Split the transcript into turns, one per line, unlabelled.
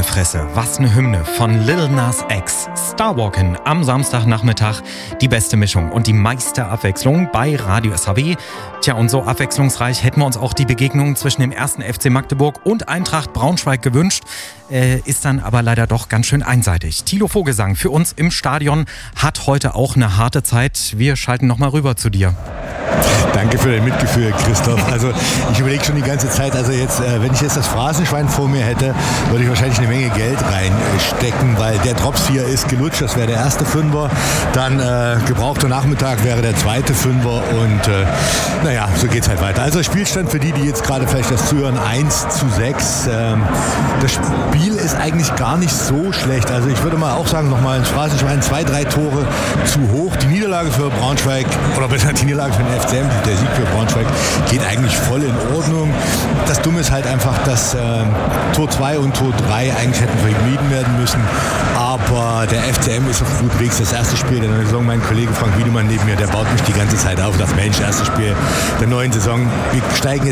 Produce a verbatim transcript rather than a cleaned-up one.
Fresse, was ne Hymne von Lil Nas X. Starwalkin am Samstagnachmittag. Die beste Mischung und die meiste Abwechslung bei Radio S H W. Tja, und so abwechslungsreich hätten wir uns auch die Begegnung zwischen dem ersten F C Magdeburg und Eintracht Braunschweig gewünscht. Äh, ist dann aber leider doch ganz schön einseitig. Thilo Vogelsang für uns im Stadion hat heute auch eine harte Zeit. Wir schalten nochmal rüber zu dir.
Danke für dein Mitgefühl, Christoph. Also ich überlege schon die ganze Zeit, also jetzt, äh, wenn ich jetzt das Phrasenschwein vor mir hätte, würde ich wahrscheinlich eine Menge Geld reinstecken, weil der Drops hier ist gelutscht, das wäre der erste Fünfer, dann äh, gebrauchter Nachmittag wäre der zweite Fünfer und äh, naja, so geht's halt weiter. Also Spielstand für die, die jetzt gerade vielleicht das zuhören, eins zu sechs. Ähm, das Spiel ist eigentlich gar nicht so schlecht. Also ich würde mal auch sagen, nochmal ins Phrasenschwein, zwei, drei Tore zu hoch. Die Niederlage für Braunschweig, oder besser die Niederlage für den F C M, der Sieg für Braunschweig, geht eigentlich voll in Ordnung. Das Dumme ist halt einfach, dass äh, Tor zwei und Tor drei eigentlich hätten vermieden werden müssen. Aber der F C M ist auf gut Weg. Das erste Spiel der neuen Saison, mein Kollege Frank Wiedemann neben mir, der baut mich die ganze Zeit auf. Das Mensch, erstes Spiel der neuen Saison. Wir steigen jetzt